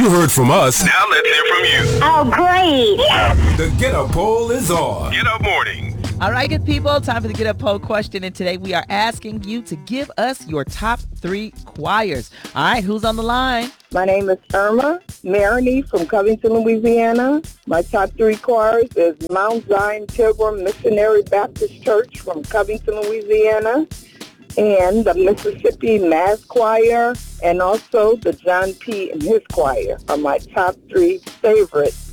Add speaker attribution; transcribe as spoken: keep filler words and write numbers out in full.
Speaker 1: You heard from us.
Speaker 2: Now let's hear from you.
Speaker 3: Oh, great.
Speaker 1: The Get Up poll is on.
Speaker 2: Get Up Morning.
Speaker 4: All right, good people, time for the Get Up poll question, and today we are asking you to give us your top three choirs. All right, who's on the line?
Speaker 5: My name is Irma Maroney from Covington, Louisiana. My top three choirs is Mount Zion Pilgrim Missionary Baptist Church from Covington, Louisiana, and the Mississippi Mass Choir, and also the John P. and his choir are my top three favorite